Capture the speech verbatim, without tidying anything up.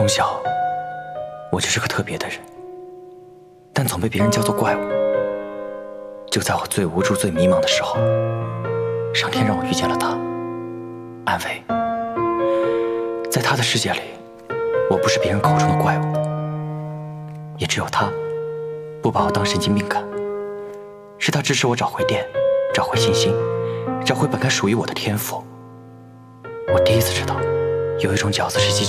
从小，我就是个特别的人，但总被别人叫做怪物。就在我最无助、最迷茫的时候，上天让我遇见了他，安慰。在他的世界里，我不是别人口中的怪物，也只有他不把我当神经病看。是他支持我找回电，找回信心，找回本该属于我的天赋。我第一次知道，有一种饺子是机